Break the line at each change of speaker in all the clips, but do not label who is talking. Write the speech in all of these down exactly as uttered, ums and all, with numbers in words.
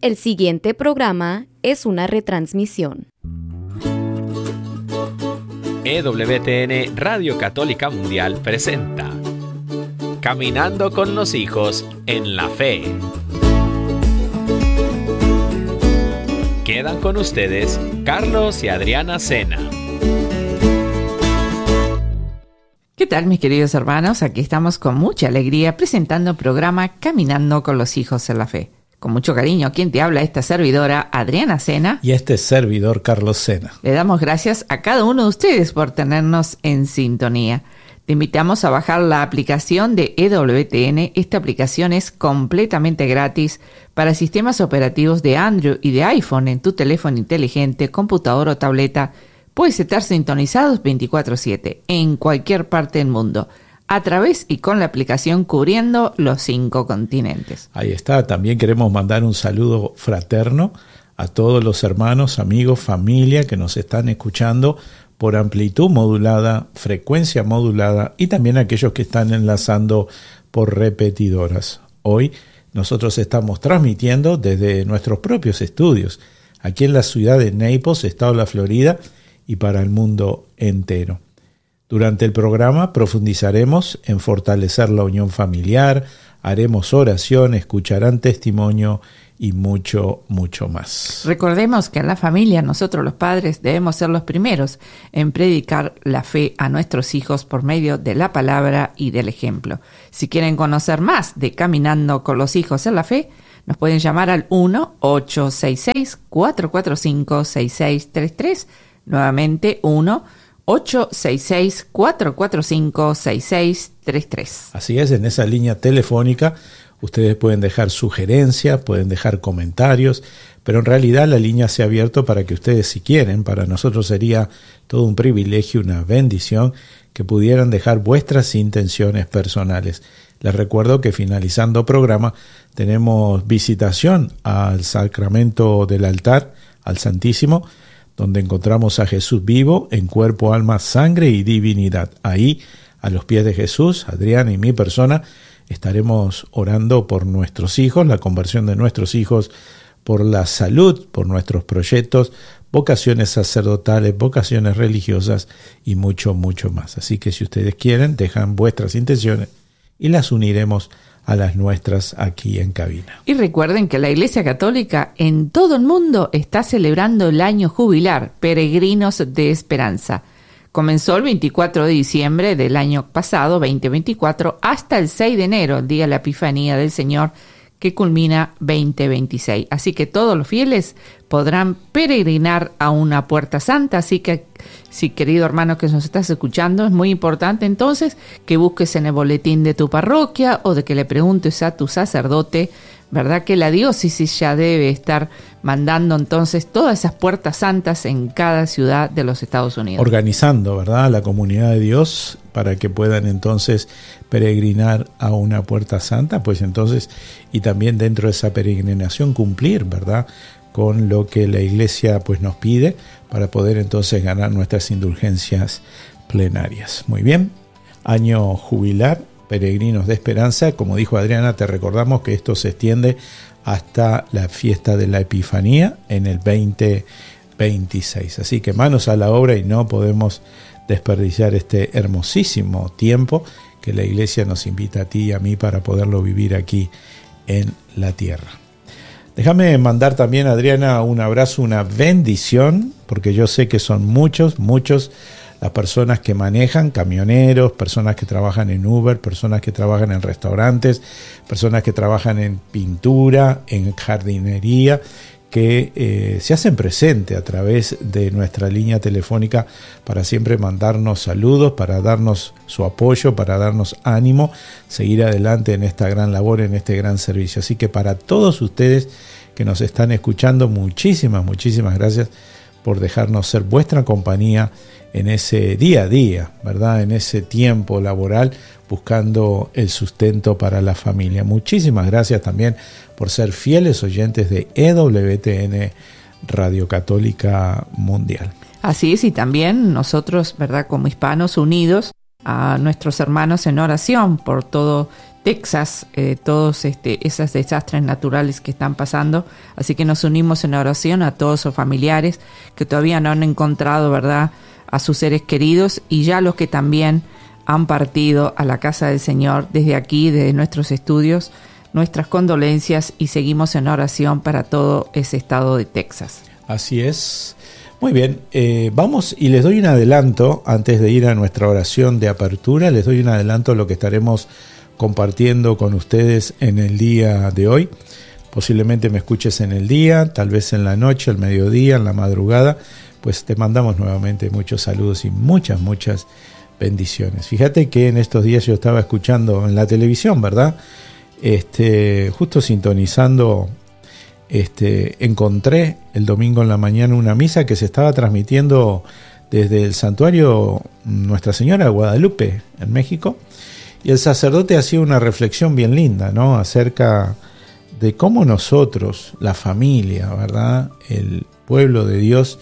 El siguiente programa es una retransmisión.
E W T N Radio Católica Mundial presenta Caminando con los hijos en la fe. Quedan con ustedes Carlos y Adriana Sena.
¿Qué tal, mis queridos hermanos? Aquí estamos con mucha alegría presentando el programa Caminando con los hijos en la fe. Con mucho cariño, quien te habla, esta servidora Adriana Sena.
Y este servidor Carlos Sena.
Le damos gracias a cada uno de ustedes por tenernos en sintonía. Te invitamos a bajar la aplicación de E W T N. Esta aplicación es completamente gratis para sistemas operativos de Android y de iPhone en tu teléfono inteligente, computadora o tableta. Puedes estar sintonizados veinticuatro siete en cualquier parte del mundo, a través y con la aplicación cubriendo los cinco continentes.
Ahí está. También queremos mandar un saludo fraterno a todos los hermanos, amigos, familia que nos están escuchando por amplitud modulada, frecuencia modulada y también aquellos que están enlazando por repetidoras. Hoy nosotros estamos transmitiendo desde nuestros propios estudios, aquí en la ciudad de Naples, estado de la Florida, y para el mundo entero. Durante el programa profundizaremos en fortalecer la unión familiar, haremos oración, escucharán testimonio y mucho, mucho más.
Recordemos que en la familia nosotros los padres debemos ser los primeros en predicar la fe a nuestros hijos por medio de la palabra y del ejemplo. Si quieren conocer más de Caminando con los hijos en la fe, nos pueden llamar al uno ocho seis seis, cuatro cuatro cinco, seis seis tres tres. Nuevamente uno ocho seis seis, cuatro cuatro cinco, seis seis tres tres.
Así es, en esa línea telefónica ustedes pueden dejar sugerencias, pueden dejar comentarios, pero en realidad la línea se ha abierto para que ustedes, si quieren, para nosotros sería todo un privilegio, una bendición, que pudieran dejar vuestras intenciones personales. Les recuerdo que finalizando programa tenemos visitación al sacramento del altar, al Santísimo, donde encontramos a Jesús vivo en cuerpo, alma, sangre y divinidad. Ahí, a los pies de Jesús, Adriana y mi persona, estaremos orando por nuestros hijos, la conversión de nuestros hijos, por la salud, por nuestros proyectos, vocaciones sacerdotales, vocaciones religiosas y mucho, mucho más. Así que si ustedes quieren, dejan vuestras intenciones y las uniremos a las nuestras aquí en cabina.
Y recuerden que la Iglesia Católica en todo el mundo está celebrando el año jubilar, Peregrinos de Esperanza. Comenzó el veinticuatro de diciembre del año pasado, veinte veinticuatro, hasta el seis de enero, el día de la Epifanía del Señor, que culmina veinte veintiséis. Así que todos los fieles podrán peregrinar a una puerta santa. Así que, si querido hermano que nos estás escuchando, es muy importante entonces que busques en el boletín de tu parroquia o de que le preguntes a tu sacerdote, ¿verdad? Que la diócesis ya debe estar mandando entonces todas esas puertas santas en cada ciudad de los Estados Unidos.
Organizando, ¿verdad?, la comunidad de Dios para que puedan entonces peregrinar a una puerta santa, pues entonces, y también dentro de esa peregrinación cumplir, ¿verdad?, con lo que la Iglesia pues nos pide para poder entonces ganar nuestras indulgencias plenarias. Muy bien, año jubilar, Peregrinos de Esperanza. Como dijo Adriana, te recordamos que esto se extiende hasta la fiesta de la Epifanía en el veinte veintiséis. Así que manos a la obra y no podemos desperdiciar este hermosísimo tiempo que la Iglesia nos invita a ti y a mí para poderlo vivir aquí en la tierra. Déjame mandar también, Adriana, un abrazo, una bendición, porque yo sé que son muchos, muchos las personas que manejan, camioneros, personas que trabajan en Uber, personas que trabajan en restaurantes, personas que trabajan en pintura, en jardinería, que eh, se hacen presente a través de nuestra línea telefónica para siempre mandarnos saludos, para darnos su apoyo, para darnos ánimo, seguir adelante en esta gran labor, en este gran servicio. Así que para todos ustedes que nos están escuchando, muchísimas, muchísimas gracias por dejarnos ser vuestra compañía en ese día a día, ¿verdad?, en ese tiempo laboral, buscando el sustento para la familia. Muchísimas gracias también por ser fieles oyentes de E W T N Radio Católica Mundial.
Así es, y también nosotros, ¿verdad?, como Hispanos Unidos, a nuestros hermanos en oración por todo Texas, eh, todos este, esos desastres naturales que están pasando. Así que nos unimos en oración a todos sus familiares que todavía no han encontrado, ¿verdad?, a sus seres queridos, y ya los que también han partido a la casa del Señor. Desde aquí, desde nuestros estudios, nuestras condolencias, y seguimos en oración para todo ese estado de Texas.
Así es. Muy bien, eh, vamos y les doy un adelanto, antes de ir a nuestra oración de apertura, les doy un adelanto de lo que estaremos compartiendo con ustedes en el día de hoy. Posiblemente me escuches en el día, tal vez en la noche, al mediodía, en la madrugada. Pues te mandamos nuevamente muchos saludos y muchas, muchas bendiciones. Fíjate que en estos días yo estaba escuchando en la televisión, ¿verdad? Este, justo sintonizando, este, encontré el domingo en la mañana una misa que se estaba transmitiendo desde el santuario Nuestra Señora de Guadalupe, en México. Y el sacerdote hacía una reflexión bien linda, ¿no?, acerca de cómo nosotros, la familia, ¿verdad?, el pueblo de Dios,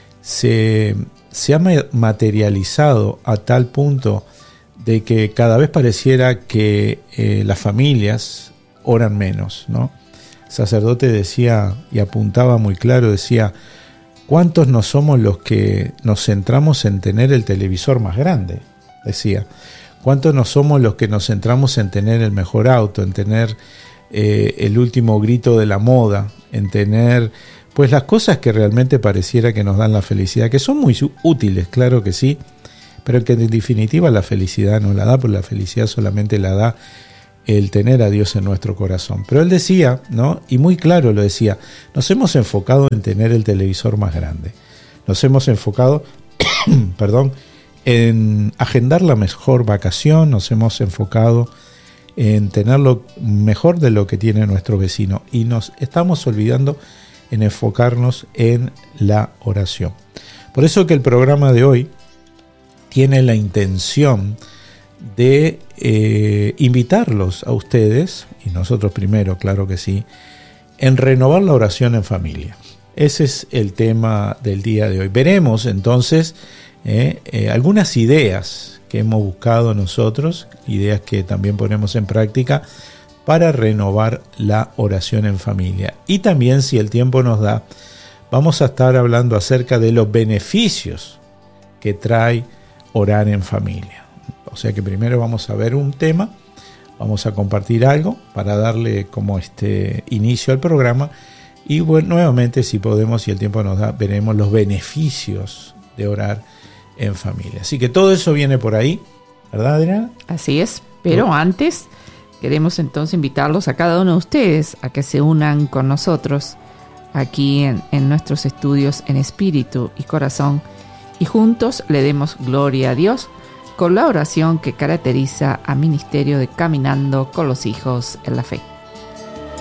se, se ha materializado a tal punto de que cada vez pareciera que eh, las familias oran menos, ¿no? El sacerdote decía, y apuntaba muy claro, decía: ¿cuántos no somos los que nos centramos en tener el televisor más grande? Decía. ¿Cuántos no somos los que nos centramos en tener el mejor auto, en tener eh, el último grito de la moda, en tener pues las cosas que realmente pareciera que nos dan la felicidad, que son muy útiles, claro que sí, pero que en definitiva la felicidad no la da, porque la felicidad solamente la da el tener a Dios en nuestro corazón? Pero él decía, ¿no?, y muy claro lo decía: nos hemos enfocado en tener el televisor más grande, nos hemos enfocado, perdón, en agendar la mejor vacación, nos hemos enfocado en tener lo mejor de lo que tiene nuestro vecino, y nos estamos olvidando en enfocarnos en la oración. Por eso que el programa de hoy tiene la intención de eh, invitarlos a ustedes, y nosotros primero, claro que sí, en renovar la oración en familia. Ese es el tema del día de hoy. Veremos entonces Eh, eh, algunas ideas que hemos buscado nosotros, ideas que también ponemos en práctica para renovar la oración en familia. Y también, si el tiempo nos da, vamos a estar hablando acerca de los beneficios que trae orar en familia. O sea que primero vamos a ver un tema, vamos a compartir algo para darle como este inicio al programa, y bueno, nuevamente, si podemos, si el tiempo nos da, veremos los beneficios de orar en familia. Así que todo eso viene por ahí, ¿verdad, Adriana?
Así es, pero ¿no? Antes queremos entonces invitarlos a cada uno de ustedes a que se unan con nosotros aquí en, en nuestros estudios en espíritu y corazón, y juntos le demos gloria a Dios con la oración que caracteriza a Ministerio de Caminando con los Hijos en la Fe.